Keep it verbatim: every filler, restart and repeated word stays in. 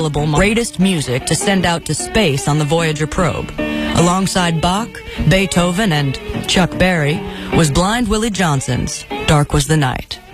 available greatest music to send out to space on the Voyager probe. Alongside Bach, Beethoven, and Chuck Berry was Blind Willie Johnson's Dark Was the Night.